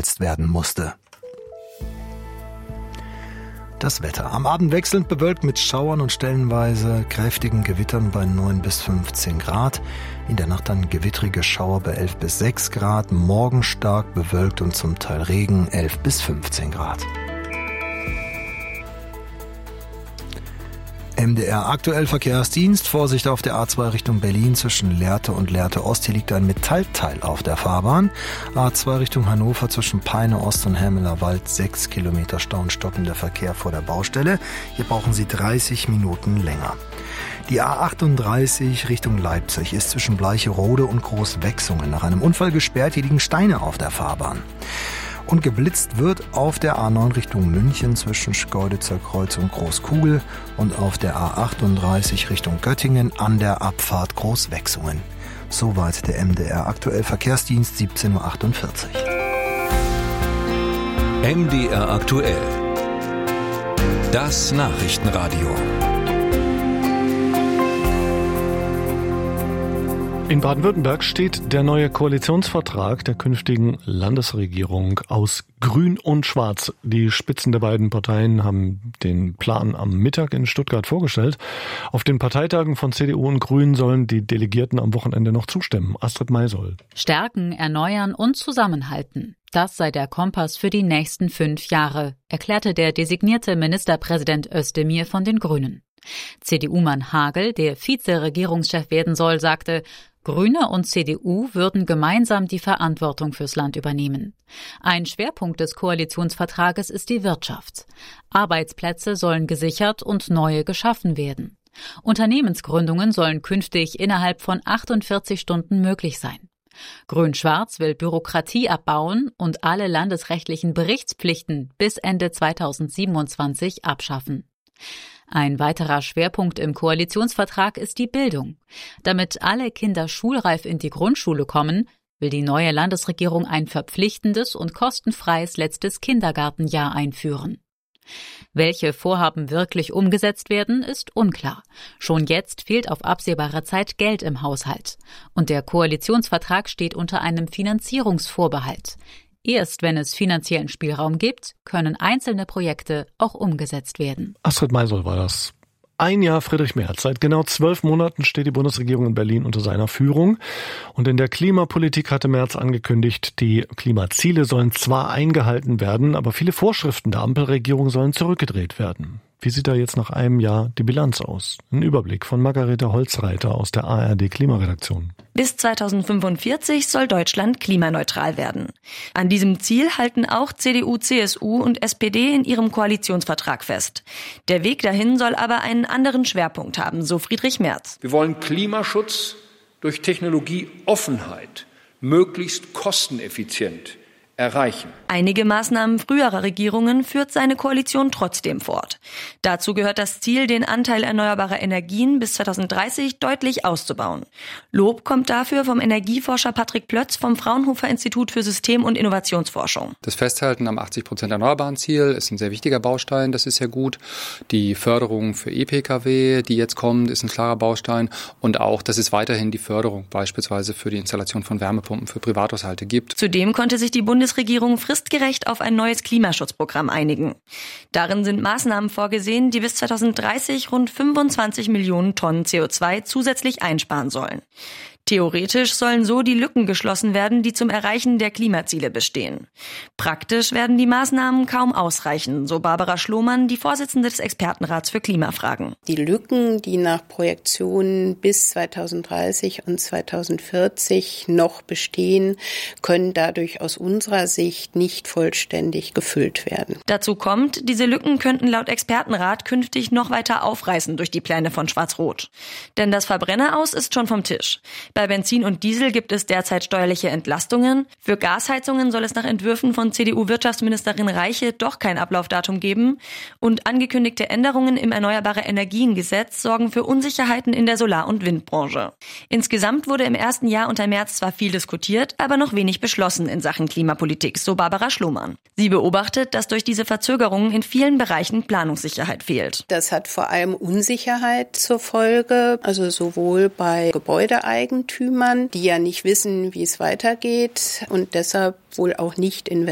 umgesetzt werden musste. Das Wetter. Am Abend wechselnd bewölkt mit Schauern und stellenweise kräftigen Gewittern bei 9 bis 15 Grad. In der Nacht dann gewittrige Schauer bei 11 bis 6 Grad. Morgen stark bewölkt und zum Teil Regen 11 bis 15 Grad. MDR aktuell Verkehrsdienst. Vorsicht auf der A2 Richtung Berlin zwischen Lehrte und Lehrte Ost. Hier liegt ein Metallteil auf der Fahrbahn. A2 Richtung Hannover zwischen Peine Ost und Hermeler Wald 6 Kilometer Stau und stockender Verkehr vor der Baustelle. Hier brauchen Sie 30 Minuten länger. Die A38 Richtung Leipzig ist zwischen Bleicherode und Großwechsungen nach einem Unfall gesperrt. Hier liegen Steine auf der Fahrbahn. Und geblitzt wird auf der A9 Richtung München zwischen Schkeuditzer Kreuz und Großkugel und auf der A38 Richtung Göttingen an der Abfahrt Großwechsungen. Soweit der MDR aktuell Verkehrsdienst 17.48 Uhr. MDR aktuell. Das Nachrichtenradio. In Baden-Württemberg steht der neue Koalitionsvertrag der künftigen Landesregierung aus Grün und Schwarz. Die Spitzen der beiden Parteien haben den Plan am Mittag in Stuttgart vorgestellt. Auf den Parteitagen von CDU und Grünen sollen die Delegierten am Wochenende noch zustimmen. Astrid Maisold. Stärken, erneuern und zusammenhalten. Das sei der Kompass für die nächsten 5 Jahre, erklärte der designierte Ministerpräsident Özdemir von den Grünen. CDU-Mann Hagel, der Vize-Regierungschef werden soll, sagte, Grüne und CDU würden gemeinsam die Verantwortung fürs Land übernehmen. Ein Schwerpunkt des Koalitionsvertrages ist die Wirtschaft. Arbeitsplätze sollen gesichert und neue geschaffen werden. Unternehmensgründungen sollen künftig innerhalb von 48 Stunden möglich sein. Grün-Schwarz will Bürokratie abbauen und alle landesrechtlichen Berichtspflichten bis Ende 2027 abschaffen. Ein weiterer Schwerpunkt im Koalitionsvertrag ist die Bildung. Damit alle Kinder schulreif in die Grundschule kommen, will die neue Landesregierung ein verpflichtendes und kostenfreies letztes Kindergartenjahr einführen. Welche Vorhaben wirklich umgesetzt werden, ist unklar. Schon jetzt fehlt auf absehbare Zeit Geld im Haushalt. Und der Koalitionsvertrag steht unter einem Finanzierungsvorbehalt. Erst wenn es finanziellen Spielraum gibt, können einzelne Projekte auch umgesetzt werden. Astrid Maisold war das. Ein Jahr Friedrich Merz. Seit genau 12 Monaten steht die Bundesregierung in Berlin unter seiner Führung. Und in der Klimapolitik hatte Merz angekündigt, die Klimaziele sollen zwar eingehalten werden, aber viele Vorschriften der Ampelregierung sollen zurückgedreht werden. Wie sieht da jetzt nach einem Jahr die Bilanz aus? Ein Überblick von Margarete Holzreiter aus der ARD Klimaredaktion. Bis 2045 soll Deutschland klimaneutral werden. An diesem Ziel halten auch CDU, CSU und SPD in ihrem Koalitionsvertrag fest. Der Weg dahin soll aber einen anderen Schwerpunkt haben, so Friedrich Merz. Wir wollen Klimaschutz durch Technologieoffenheit möglichst kosteneffizient erreichen. Einige Maßnahmen früherer Regierungen führt seine Koalition trotzdem fort. Dazu gehört das Ziel, den Anteil erneuerbarer Energien bis 2030 deutlich auszubauen. Lob kommt dafür vom Energieforscher Patrick Plötz vom Fraunhofer Institut für System- und Innovationsforschung. Das Festhalten am 80% erneuerbaren Ziel ist ein sehr wichtiger Baustein, das ist ja gut. Die Förderung für E-Pkw, die jetzt kommt, ist ein klarer Baustein. Und auch, dass es weiterhin die Förderung beispielsweise für die Installation von Wärmepumpen für Privathaushalte gibt. Zudem konnte sich die Bundesregierung fristgerecht auf ein neues Klimaschutzprogramm einigen. Darin sind Maßnahmen vorgesehen, die bis 2030 rund 25 Millionen Tonnen CO2 zusätzlich einsparen sollen. Theoretisch sollen so die Lücken geschlossen werden, die zum Erreichen der Klimaziele bestehen. Praktisch werden die Maßnahmen kaum ausreichen, so Barbara Schlohmann, die Vorsitzende des Expertenrats für Klimafragen. Die Lücken, die nach Projektionen bis 2030 und 2040 noch bestehen, können dadurch aus unserer Sicht nicht vollständig gefüllt werden. Dazu kommt, diese Lücken könnten laut Expertenrat künftig noch weiter aufreißen durch die Pläne von Schwarz-Rot. Denn das Verbrenneraus ist schon vom Tisch. Bei Benzin und Diesel gibt es derzeit steuerliche Entlastungen. Für Gasheizungen soll es nach Entwürfen von CDU-Wirtschaftsministerin Reiche doch kein Ablaufdatum geben. Und angekündigte Änderungen im Erneuerbare-Energien-Gesetz sorgen für Unsicherheiten in der Solar- und Windbranche. Insgesamt wurde im ersten Jahr unter Merz zwar viel diskutiert, aber noch wenig beschlossen in Sachen Klimapolitik, so Barbara Schlohmann. Sie beobachtet, dass durch diese Verzögerungen in vielen Bereichen Planungssicherheit fehlt. Das hat vor allem Unsicherheit zur Folge, also sowohl bei Gebäudeeigentümern, die ja nicht wissen, wie es weitergeht und deshalb wohl auch nicht investieren